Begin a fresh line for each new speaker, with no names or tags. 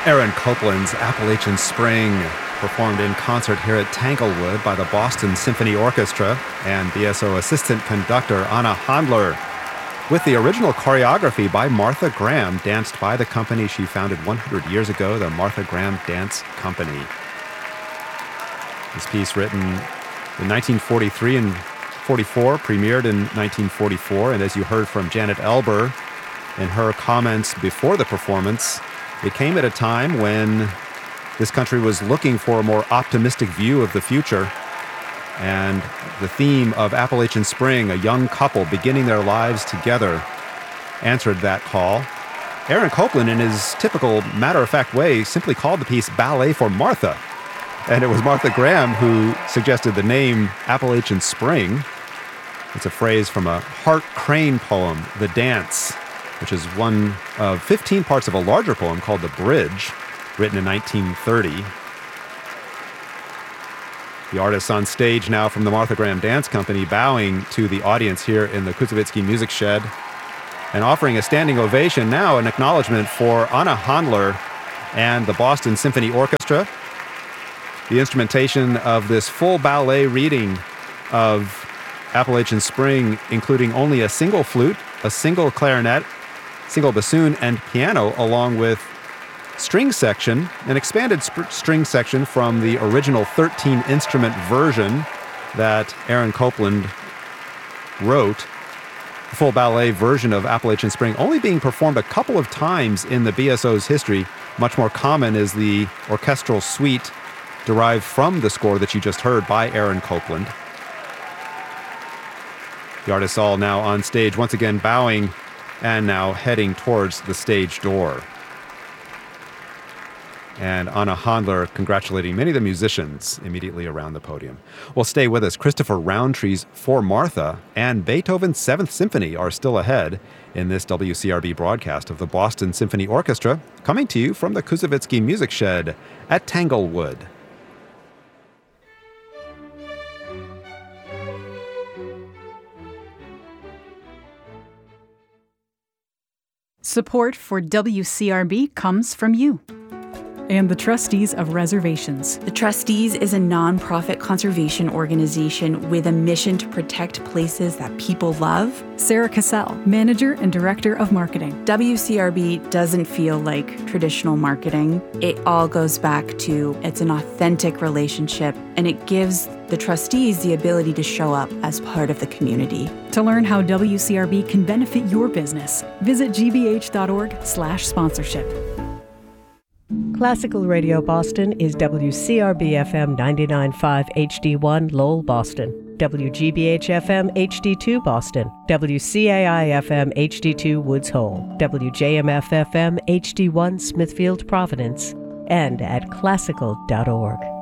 Aaron Copland's Appalachian Spring, performed in concert here at Tanglewood by the Boston Symphony Orchestra and BSO assistant conductor Anna Handler, with the original choreography by Martha Graham, danced by the company she founded 100 years ago, the Martha Graham Dance Company. This piece, written in 1943 and 44, premiered in 1944, and as you heard from Janet Elber in her comments before the performance, it came at a time when this country was looking for a more optimistic view of the future. And the theme of Appalachian Spring, a young couple beginning their lives together, answered that call. Aaron Copland, in his typical matter-of-fact way, simply called the piece Ballet for Martha. And it was Martha Graham who suggested the name Appalachian Spring. It's a phrase from a Hart Crane poem, The Dance, which is one of 15 parts of a larger poem called The Bridge, written in 1930. The artists on stage now from the Martha Graham Dance Company bowing to the audience here in the Kuzovitsky Music Shed and offering a standing ovation, now an acknowledgement for Anna Handler and the Boston Symphony Orchestra. The instrumentation of this full ballet reading of Appalachian Spring, including only a single flute, a single clarinet, single bassoon, and piano, along with string section, an expanded string section from the original 13-instrument version that Aaron Copland wrote. The full ballet version of Appalachian Spring only being performed a couple of times in the BSO's history. Much more common is the orchestral suite derived from the score that you just heard by Aaron Copland. The artists all now on stage, once again bowing and now heading towards the stage door. And Anna Handler congratulating many of the musicians immediately around the podium. Well, stay with us. Christopher Roundtree's For Martha and Beethoven's Seventh Symphony are still ahead in this WCRB broadcast of the Boston Symphony Orchestra, coming to you from the Kuzovitsky Music Shed at Tanglewood.
Support for WCRB comes from you.
And the Trustees of Reservations.
The Trustees is a nonprofit conservation organization with a mission to protect places that people love.
Sarah Cassell, Manager and Director of Marketing.
WCRB doesn't feel like traditional marketing. It all goes back to it's an authentic relationship, and it gives the trustees the ability to show up as part of the community.
To learn how WCRB can benefit your business, visit gbh.org/sponsorship.
Classical Radio Boston is WCRB-FM 99.5 HD1 Lowell, Boston, WGBH-FM HD2 Boston, WCAI-FM HD2 Woods Hole, WJMF-FM HD1 Smithfield, Providence, and at classical.org.